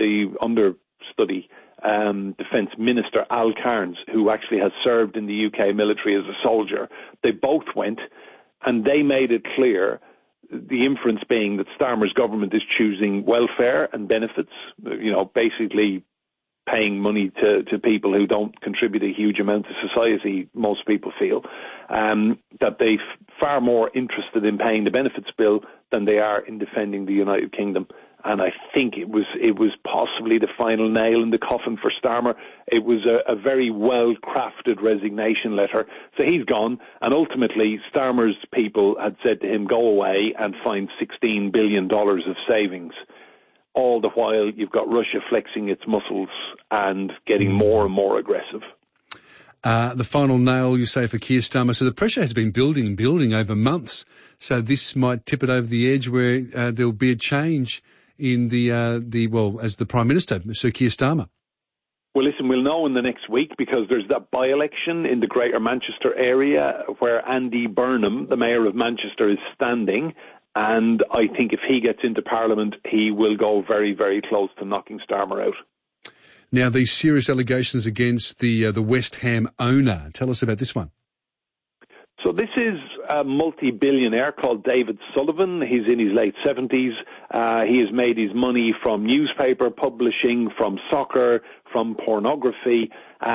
the understudy Defence Minister Al Cairns, who actually has served in the UK military as a soldier. They both went, and they made it clear, the inference being that Starmer's government is choosing welfare and benefits, basically paying money to people who don't contribute a huge amount to society, most people feel, that they're far more interested in paying the benefits bill than they are in defending the United Kingdom. And I think it was possibly the final nail in the coffin for Starmer. It was a very well-crafted resignation letter. So he's gone, and ultimately Starmer's people had said to him, go away and find $16 billion of savings. All the while you've got Russia flexing its muscles and getting more and more aggressive. The final nail, you say, for Keir Starmer. So the pressure has been building and building over months. So this might tip it over the edge where there'll be a change in as the Prime Minister, Sir Keir Starmer. Well, listen, we'll know in the next week, because there's that by-election in the Greater Manchester area where Andy Burnham, the Mayor of Manchester, is standing. And I think if he gets into Parliament, he will go very, very close to knocking Starmer out. Now, these serious allegations against the West Ham owner. Tell us about this one. So this is a multi-billionaire called David Sullivan. He's in his late 70s. He has made his money from newspaper publishing, from soccer, from pornography.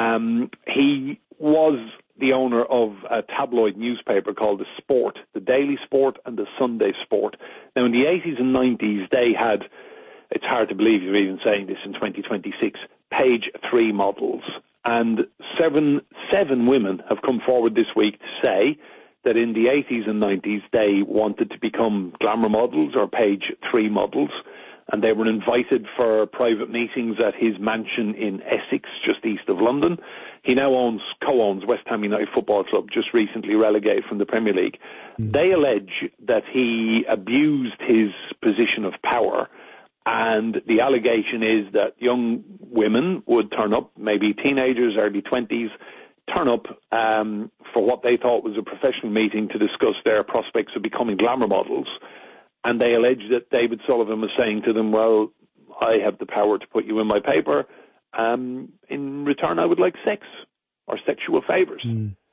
He was the owner of a tabloid newspaper called The Sport, the Daily Sport and the Sunday Sport. Now, in the 80s and 90s, they had, it's hard to believe you're even saying this in 2026, page 3 models. And seven women have come forward this week to say that in the 80s and 90s, they wanted to become glamour models or page 3 models. And they were invited for private meetings at his mansion in Essex, just east of London. He now co-owns West Ham United Football Club, just recently relegated from the Premier League. They allege that he abused his position of power, and the allegation is that young women would turn up, maybe teenagers, early 20s, turn up for what they thought was a professional meeting to discuss their prospects of becoming glamour models. And they allege that David Sullivan was saying to them, well, I have the power to put you in my paper. In return, I would like sex or sexual favours.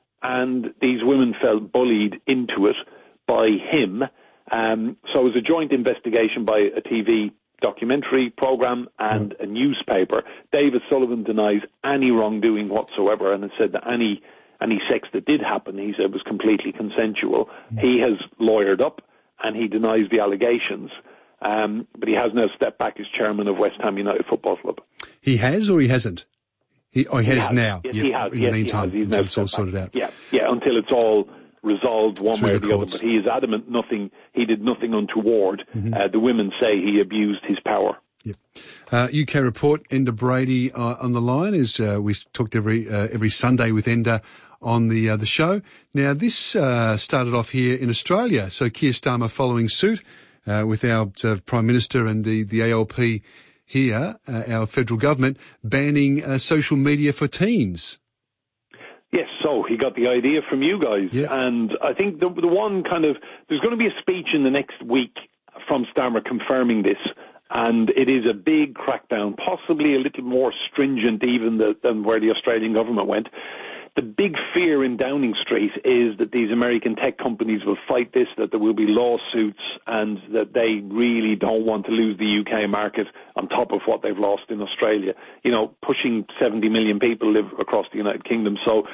And these women felt bullied into it by him. So it was a joint investigation by a TV documentary programme and a newspaper. David Sullivan denies any wrongdoing whatsoever, and has said that any sex that did happen, he said, was completely consensual. He has lawyered up, and he denies the allegations. But he has now stepped back as chairman of West Ham United Football Club. He has, or he hasn't? He has now. Yes, he has. In the meantime, He's now it's all sorted out. Yeah, until it's all resolved one way or the other. But he is adamant he did nothing untoward. The women say he abused his power. Yep. UK Report, Enda Brady on the line. We talked every Sunday with Enda on the show. Now, this started off here in Australia. So Keir Starmer following suit with our Prime Minister and the ALP here, our federal government, banning social media for teens. Yes, so he got the idea from you guys. Yeah. And I think the one there's going to be a speech in the next week from Starmer confirming this. And it is a big crackdown, possibly a little more stringent even than where the Australian government went. The big fear in Downing Street is that these American tech companies will fight this, that there will be lawsuits, and that they really don't want to lose the UK market on top of what they've lost in Australia. Pushing 70 million people live across the United Kingdom. So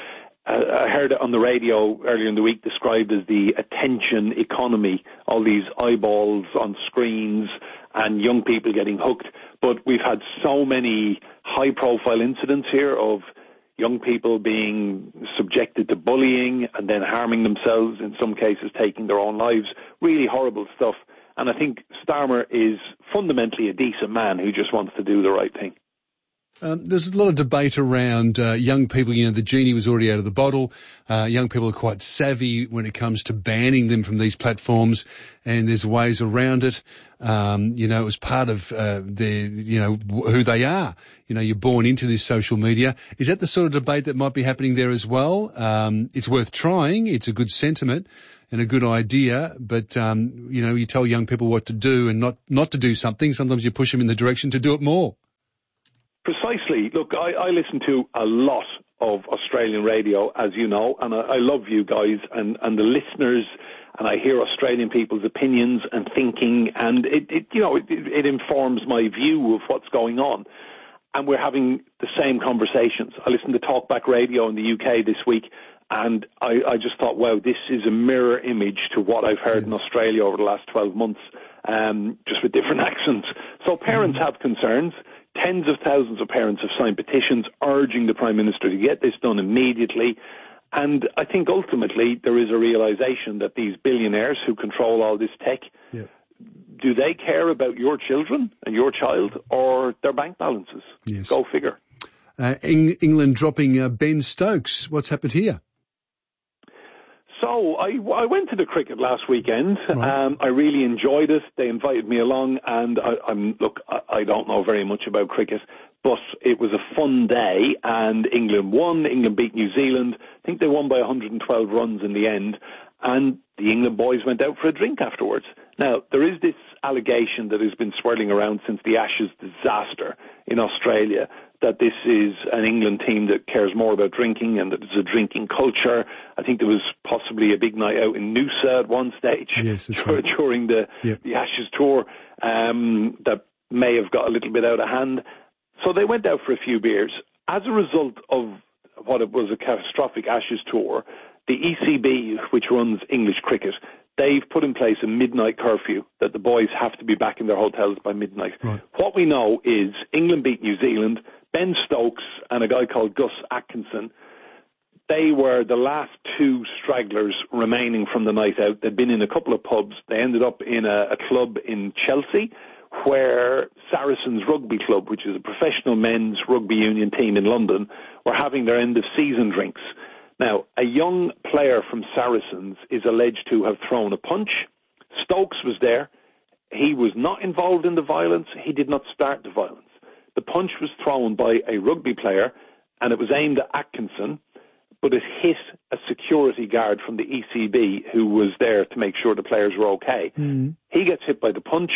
I heard it on the radio earlier in the week described as the attention economy, all these eyeballs on screens and young people getting hooked. But we've had so many high-profile incidents here of young people being subjected to bullying and then harming themselves, in some cases taking their own lives. Really horrible stuff. And I think Starmer is fundamentally a decent man who just wants to do the right thing. There's a lot of debate around young people. The genie was already out of the bottle. Young people are quite savvy when it comes to banning them from these platforms, and there's ways around it. It was part of who they are. You're born into this social media. Is that the sort of debate that might be happening there as well? It's worth trying. It's a good sentiment and a good idea, but you tell young people what to do and not to do something. Sometimes you push them in the direction to do it more. Precisely. Look, I listen to a lot of Australian radio, as you know, and I love you guys and the listeners, and I hear Australian people's opinions and thinking, and it informs my view of what's going on. And we're having the same conversations. I listened to Talkback Radio in the UK this week, and I just thought, wow, this is a mirror image to what I've heard in Australia over the last 12 months, just with different accents. So parents have concerns. Tens of thousands of parents have signed petitions urging the Prime Minister to get this done immediately. And I think ultimately there is a realisation that these billionaires who control all this tech, do they care about your children and your child or their bank balances? Yes. Go figure. England dropping Ben Stokes. What's happened here? So I went to the cricket last weekend. Right. I really enjoyed it. They invited me along, and I don't know very much about cricket, but it was a fun day, and England won. England beat New Zealand. I think they won by 112 runs in the end, and the England boys went out for a drink afterwards. Now, there is this allegation that has been swirling around since the Ashes disaster in Australia, that this is an England team that cares more about drinking and that it's a drinking culture. I think there was possibly a big night out in Noosa at one stage during the Ashes tour that may have got a little bit out of hand. So they went out for a few beers. As a result of what it was a catastrophic Ashes tour, the ECB, which runs English cricket, they've put in place a midnight curfew that the boys have to be back in their hotels by midnight. Right. What we know is England beat New Zealand. Ben Stokes and a guy called Gus Atkinson, they were the last two stragglers remaining from the night out. They'd been in a couple of pubs. They ended up in a club in Chelsea where Saracens Rugby Club, which is a professional men's rugby union team in London, were having their end-of-season drinks. Now, a young player from Saracens is alleged to have thrown a punch. Stokes was there. He was not involved in the violence. He did not start the violence. The punch was thrown by a rugby player, and it was aimed at Atkinson, but it hit a security guard from the ECB who was there to make sure the players were okay. Mm. He gets hit by the punch.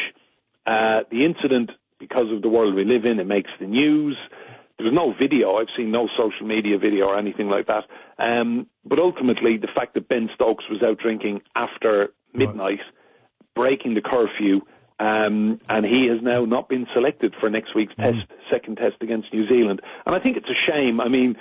The incident, because of the world we live in, it makes the news. There's no video. I've seen no social media video or anything like that. But ultimately, the fact that Ben Stokes was out drinking after midnight, breaking the curfew, and he has now not been selected for next week's second test against New Zealand. And I think it's a shame. I mean,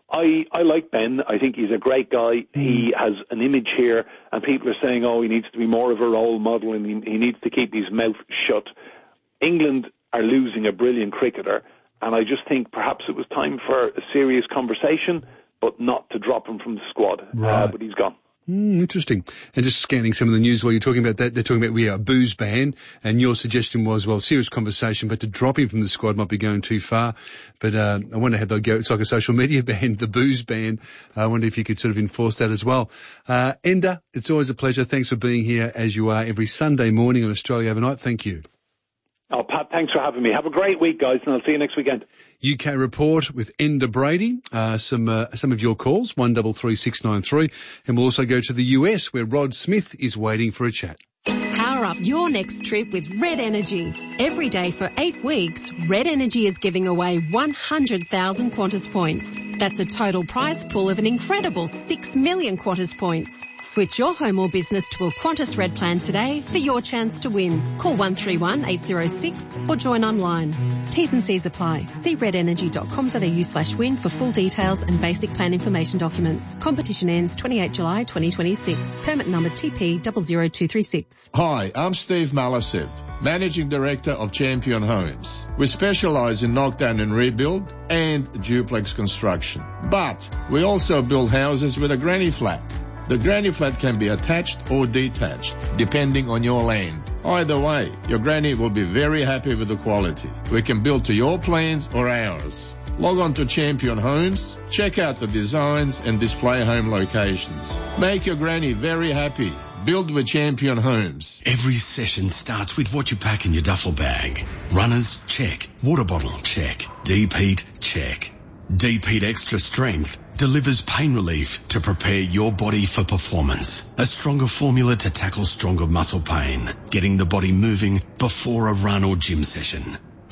I like Ben. I think he's a great guy. He has an image here, and people are saying, he needs to be more of a role model, and he needs to keep his mouth shut. England are losing a brilliant cricketer, and I just think perhaps it was time for a serious conversation, but not to drop him from the squad. Right. But he's gone. Interesting. And just scanning some of the news while you're talking about that, they're talking about a booze ban, and your suggestion was, serious conversation, but to drop him from the squad might be going too far. But I wonder how they'll go. It's like a social media ban, the booze ban. I wonder if you could sort of enforce that as well. Enda, it's always a pleasure. Thanks for being here as you are every Sunday morning on Australia Overnight. Thank you. Oh, Pat, thanks for having me. Have a great week, guys, and I'll see you next weekend. UK Report with Enda Brady. Some of your calls, 133693. And we'll also go to the US where Rod Smith is waiting for a chat. Power up your next trip with Red Energy. Every day for 8 weeks, Red Energy is giving away 100,000 Qantas points. That's a total prize pool of an incredible 6 million Qantas points. Switch your home or business to a Qantas Red plan today for your chance to win. Call 131 806 or join online. T's and C's apply. See redenergy.com.au/win for full details and basic plan information documents. Competition ends 28 July 2026. Permit number TP 00236. Hi, I'm Steve Malasip, Managing Director of Champion Homes. We specialise in knockdown and rebuild and duplex construction. But we also build houses with a granny flat. The granny flat can be attached or detached, depending on your land. Either way, your granny will be very happy with the quality. We can build to your plans or ours. Log on to Champion Homes, check out the designs and display home locations. Make your granny very happy. Build with Champion Homes. Every session starts with what you pack in your duffel bag. Runners, check. Water bottle, check. Deep heat, check. Deep Heat Extra Strength delivers pain relief to prepare your body for performance. A stronger formula to tackle stronger muscle pain, getting the body moving before a run or gym session.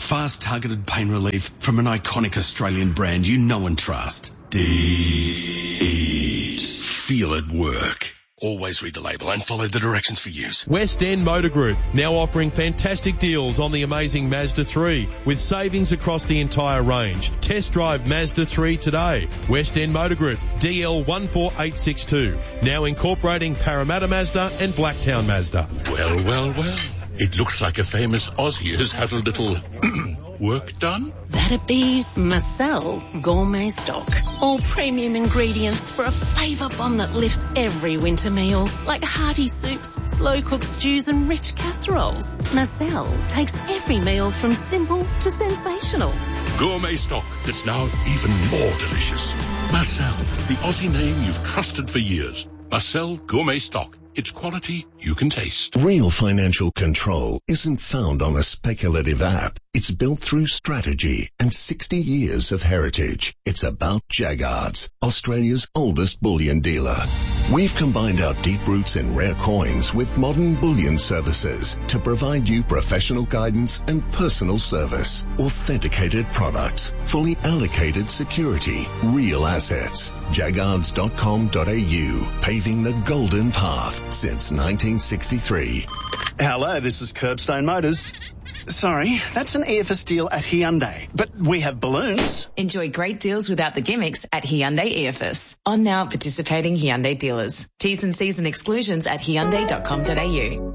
Fast targeted pain relief from an iconic Australian brand you know and trust. Deep. Feel it work. Always read the label and follow the directions for use. West End Motor Group, now offering fantastic deals on the amazing Mazda 3 with savings across the entire range. Test drive Mazda 3 today. West End Motor Group, DL 14862, now incorporating Parramatta Mazda and Blacktown Mazda. Well, well, well. It looks like a famous Aussie has had a little work done. That'd be Marcel Gourmet Stock. All premium ingredients for a flavour bomb that lifts every winter meal, like hearty soups, slow-cooked stews and rich casseroles. Marcel takes every meal from simple to sensational. Gourmet stock that's now even more delicious. Marcel, the Aussie name you've trusted for years. Marcel Gourmet Stock. It's quality you can taste. Real financial control isn't found on a speculative app. It's built through strategy and 60 years of heritage. It's about Jaggards, Australia's oldest bullion dealer. We've combined our deep roots in rare coins with modern bullion services to provide you professional guidance and personal service. Authenticated products, fully allocated security, real assets. Jaggards.com.au, paving the golden path since 1963. Hello, this is Curbstone Motors. Sorry, that's an EFS deal at Hyundai, but we have balloons. Enjoy great deals without the gimmicks at Hyundai EFS. On now participating Hyundai dealers. T's and C's and exclusions at hyundai.com.au.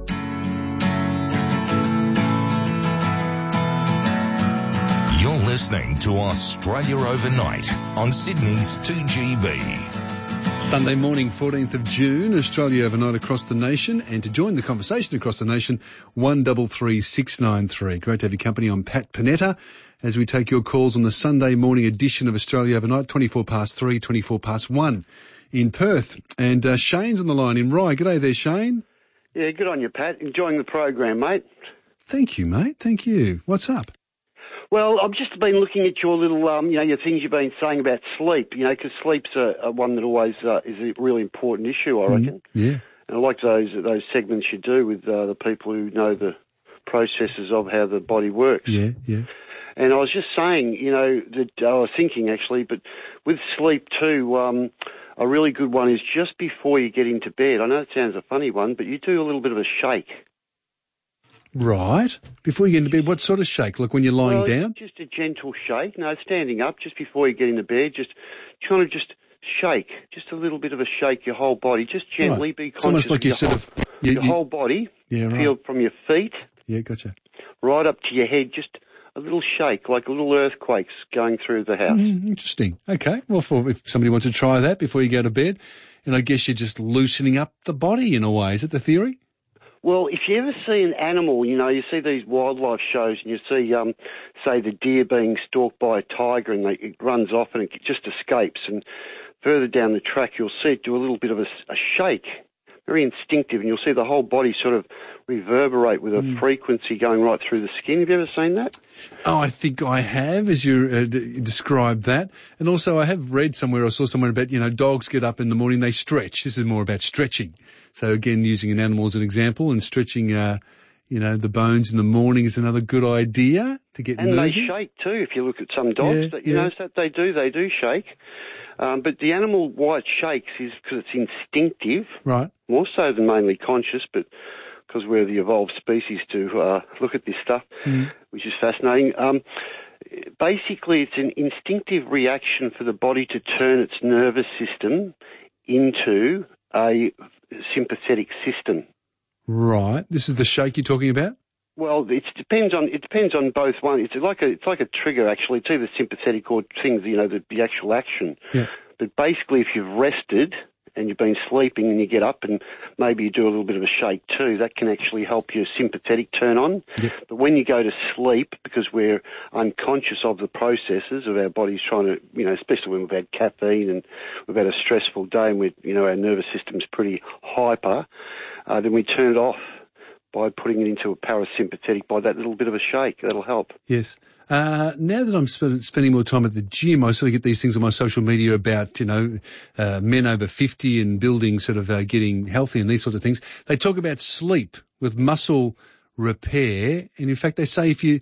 You're listening to Australia Overnight on Sydney's 2GB. Sunday morning, 14th of June, Australia Overnight across the nation. And to join the conversation across the nation, 133693. Great to have your company. I'm Pat Panetta as we take your calls on the Sunday morning edition of Australia Overnight, 24 past 3, 24 past 1 in Perth. And Shane's on the line in Rye. G'day there, Shane. Yeah, good on you, Pat. Enjoying the program, mate. Thank you, mate. Thank you. What's up? Well, I've just been looking at your little, your things you've been saying about sleep, because sleep's a one that always is a really important issue, I reckon. Yeah. And I like those segments you do with the people who know the processes of how the body works. Yeah, yeah. And I was just saying, that I was thinking actually, but with sleep too, a really good one is just before you get into bed. I know it sounds a funny one, but you do a little bit of a shake. Right. Before you get into bed, what sort of shake? Like when you're lying down? Just a gentle shake. No, standing up just before you get into bed. Just trying to just shake. Just a little bit of a shake your whole body. Just gently be conscious. It's almost like your whole body. Yeah, right. Feel from your feet. Yeah, gotcha. Right up to your head. Just a little shake, like little earthquakes going through the house. Interesting. Okay. Well, if somebody wants to try that before you go to bed, and I guess you're just loosening up the body in a way. Is it the theory? Well, if you ever see an animal, you see these wildlife shows and you see, say, the deer being stalked by a tiger and it runs off and it just escapes. And further down the track, you'll see it do a little bit of a shake, very instinctive, and you'll see the whole body sort of reverberate with a frequency going right through the skin. Have you ever seen that? Oh, I think I have, as you described that. And also I have read somewhere, I saw somewhere about, dogs get up in the morning, they stretch. This is more about stretching. So again, using an animal as an example and stretching, the bones in the morning is another good idea to get moving. And they shake too, if you look at some dogs. You notice that they do shake. But the animal why it shakes is because it's instinctive. Right. More so than mainly conscious, but because we're the evolved species to look at this stuff, which is fascinating. Basically, it's an instinctive reaction for the body to turn its nervous system into a sympathetic system. Right. This is the shake you're talking about? Well, it depends on both one. It's like a trigger actually. It's either sympathetic or things, the actual action. Yeah. But basically, if you've rested and you've been sleeping and you get up and maybe you do a little bit of a shake too, that can actually help your sympathetic turn on. Yep. But when you go to sleep, because we're unconscious of the processes of our bodies trying to, especially when we've had caffeine and we've had a stressful day and our nervous system's pretty hyper, then we turn it off by putting it into a parasympathetic by that little bit of a shake. That'll help. Yes. Now that I'm spending more time at the gym, I sort of get these things on my social media about, men over 50 and building getting healthy and these sorts of things. They talk about sleep with muscle repair. And in fact, they say if you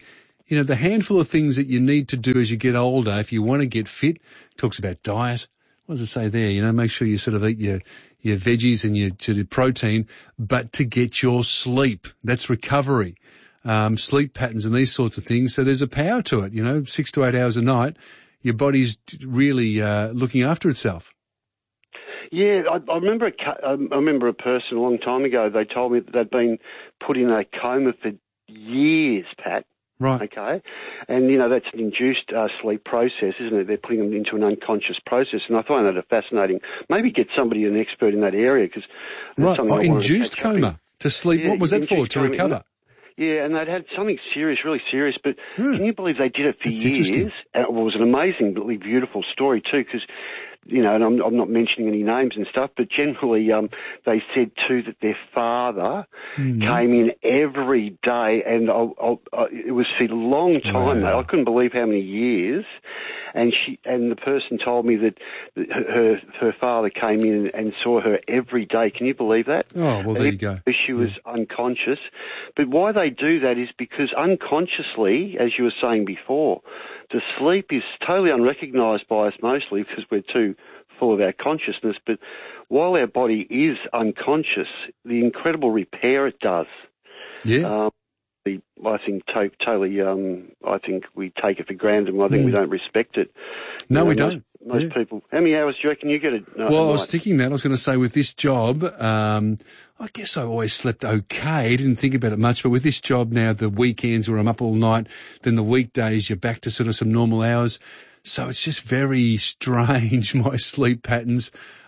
you know, the handful of things that you need to do as you get older, if you want to get fit, talks about diet. What does it say there? You know, make sure you sort of eat your veggies and your protein, but to get your sleep. That's recovery. Sleep patterns and these sorts of things. So there's a power to it, you know, 6 to 8 hours a night. Your body's really looking after itself. Yeah, I remember a person a long time ago, they told me that they'd been put in a coma for years, Pat. Right. Okay. And, you know, that's an induced sleep process, isn't it? They're putting them into an unconscious process. And I find that fascinating. Maybe get somebody, an expert in that area, because... Right. Induced coma to sleep. Yeah, what was that for? To recover? Yeah, and they'd had something serious, really serious. But can you believe they did it for years? It was an amazingly beautiful story, too, because... You know, and I'm not mentioning any names and stuff, but generally they said too that their father came in every day, and it was for a long time. Wow. I couldn't believe how many years. And the person told me that her father came in and saw her every day. Can you believe that? Oh, well, there you go. She was unconscious. But why they do that is because unconsciously, as you were saying before, the sleep is totally unrecognised by us mostly because we're too full of our consciousness. But while our body is unconscious, the incredible repair it does. Yeah. I think totally. I think we take it for granted, and I think we don't respect it. No, we don't. Most people. How many hours do you reckon you get it? Well, I was thinking that. I was going to say with this job, I guess I always slept okay. Didn't think about it much, but with this job now, the weekends where I'm up all night, then the weekdays you're back to sort of some normal hours. So it's just very strange, my sleep patterns.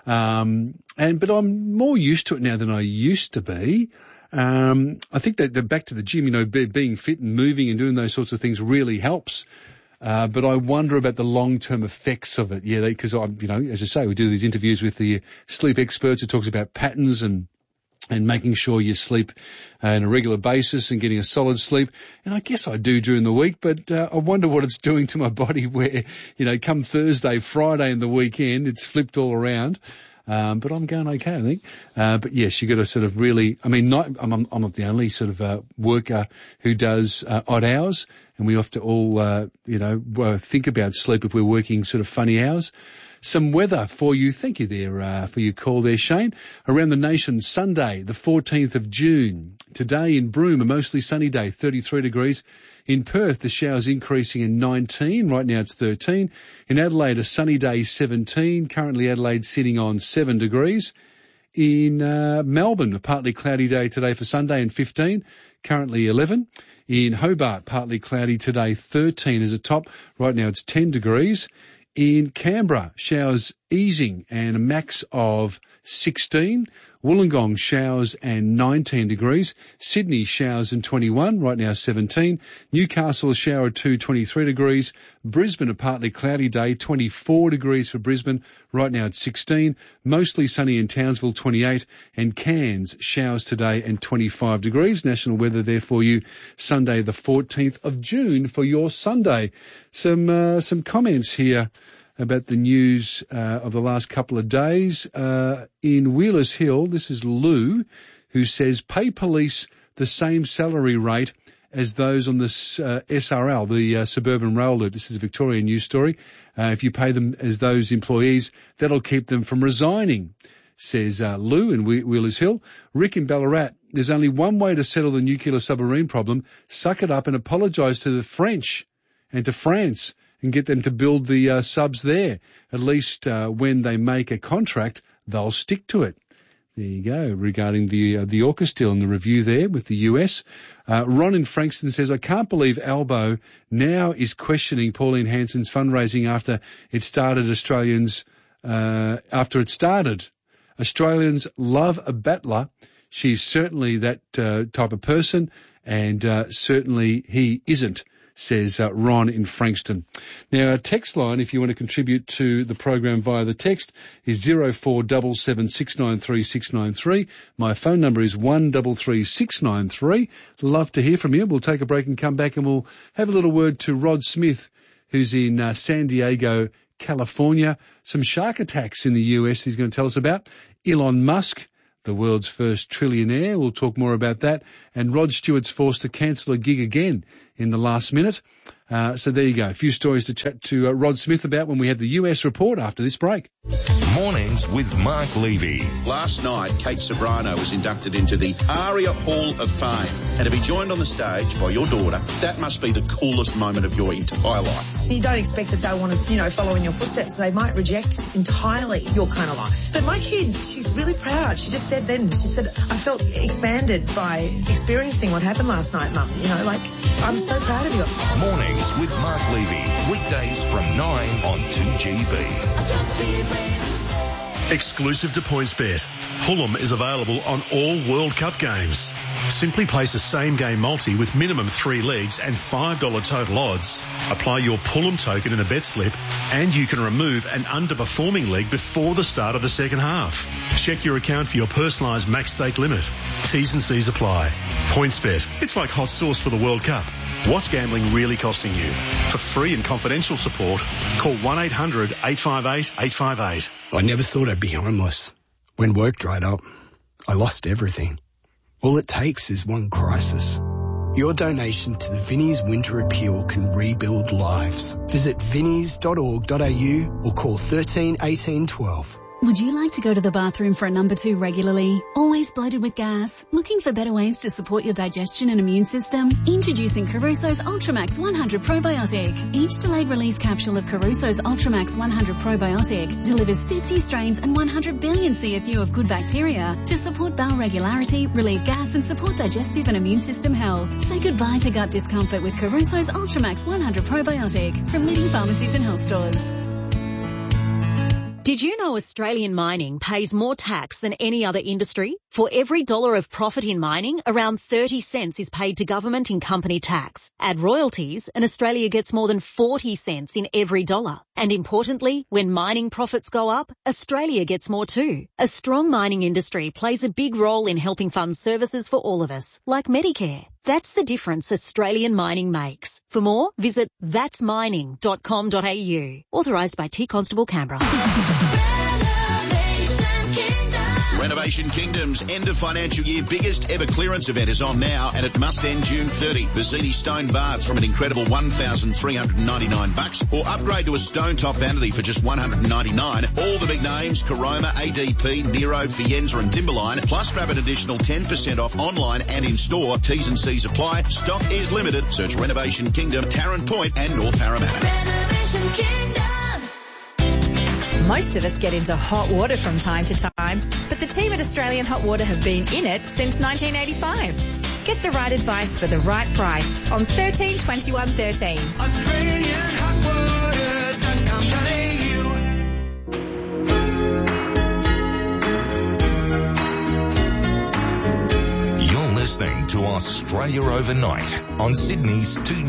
But I'm more used to it now than I used to be. I think that back to the gym, you know, being fit and moving and doing those sorts of things really helps. But I wonder about the long-term effects of it. Yeah, because you know, as I say, we do these interviews with the sleep experts who talks about patterns and making sure you sleep on a regular basis and getting a solid sleep. And I guess I do during the week, but I wonder what it's doing to my body where, you know, come Thursday, Friday and the weekend, it's flipped all around. But I'm going okay, I think. But yes, you got to sort of really, I mean, I'm not the only sort of, worker who does, odd hours, and we have to all, think about sleep if we're working sort of funny hours. Some weather for you. Thank you there, for your call there, Shane. Around the nation, Sunday, the 14th of June. Today in Broome, a mostly sunny day, 33 degrees. In Perth, the showers increasing in 19. Right now it's 13. In Adelaide, a sunny day, 17. Currently Adelaide sitting on 7 degrees. In Melbourne, a partly cloudy day today for Sunday and 15. Currently 11. In Hobart, partly cloudy today, 13 is a top. Right now it's 10 degrees. In Canberra, showers easing and a max of 16. Wollongong, showers and 19 degrees. Sydney, showers and 21. Right now 17. Newcastle, a shower 2, 23 degrees. Brisbane, a partly cloudy day, 24 degrees for Brisbane. Right now it's 16. Mostly sunny in Townsville, 28. And Cairns, showers today and 25 degrees. National weather there for you Sunday the 14th of June for your Sunday. Some comments here about the news of the last couple of days. In Wheelers Hill, this is Lou, who says, pay police the same salary rate as those on the SRL, the Suburban Rail Loop. This is a Victorian news story. If you pay them as those employees, that'll keep them from resigning, says Lou in Wheelers Hill. Rick in Ballarat, there's only one way to settle the nuclear submarine problem. Suck it up and apologise to the French and to France and get them to build the subs there. At least when they make a contract, they'll stick to it. There you go, regarding the AUKUS deal and the review there with the US. Ron in Frankston says, I can't believe Albo now is questioning Pauline Hanson's fundraising after it started. Australians love a battler. She's certainly that type of person, and certainly he isn't, says Ron in Frankston. Now, our text line, if you want to contribute to the program via the text, is 0477693693. My phone number is 133693. Love to hear from you. We'll take a break and come back and we'll have a little word to Rod Smith, who's in San Diego, California. Some shark attacks in the US he's going to tell us about. Elon Musk, the world's first trillionaire. We'll talk more about that. And Rod Stewart's forced to cancel a gig again in the last minute. So there you go. A few stories to chat to Rod Smith about when we have the US report after this break. Mornings with Mark Levy. Last night, Kate Sobrano was inducted into the ARIA Hall of Fame. And to be joined on the stage by your daughter, that must be the coolest moment of your entire life. You don't expect that they'll want to, follow in your footsteps. They might reject entirely your kind of life. But my kid, she's really proud. She just said then, I felt expanded by experiencing what happened last night, Mum. I'm so proud of you. Mornings with Mark Levy. Weekdays from 9 on 2GB. Exclusive to PointsBet, Fulham is available on all World Cup games. Simply place a same-game multi with minimum 3 legs and $5 total odds. Apply your Fulham token in a bet slip and you can remove an underperforming leg before the start of the second half. Check your account for your personalised max stake limit. T's and C's apply. PointsBet, it's like hot sauce for the World Cup. What's gambling really costing you? For free and confidential support, call 1-800-858-858. I never thought I'd be homeless. When work dried up, I lost everything. All it takes is one crisis. Your donation to the Vinnie's Winter Appeal can rebuild lives. Visit vinnies.org.au or call 13 18 12. Would you like to go to the bathroom for a number 2 regularly? Always bloated with gas? Looking for better ways to support your digestion and immune system? Introducing Caruso's Ultramax 100 Probiotic. Each delayed release capsule of Caruso's Ultramax 100 Probiotic delivers 50 strains and 100 billion CFU of good bacteria to support bowel regularity, relieve gas and support digestive and immune system health. Say goodbye to gut discomfort with Caruso's Ultramax 100 Probiotic from leading pharmacies and health stores. Did you know Australian mining pays more tax than any other industry? For every dollar of profit in mining, around 30 cents is paid to government in company tax. Add royalties and Australia gets more than 40 cents in every dollar. And importantly, when mining profits go up, Australia gets more too. A strong mining industry plays a big role in helping fund services for all of us, like Medicare. That's the difference Australian mining makes. For more, visit thatsmining.com.au. Authorised by T Constable Canberra. Renovation Kingdom's end of financial year biggest ever clearance event is on now and it must end June 30. Vizzini stone baths from an incredible $1,399 or upgrade to a stone top vanity for just $199. All the big names, Caroma, ADP, Nero, Fienza and Timberline, plus grab an additional 10% off online and in store. T's and C's apply. Stock is limited. Search Renovation Kingdom, Tarrant Point and North Parramatta. Renovation Kingdom. Most of us get into hot water from time to time, but the team at Australian Hot Water have been in it since 1985. Get the right advice for the right price on 13 21 13. You're listening to Australia Overnight on Sydney's 2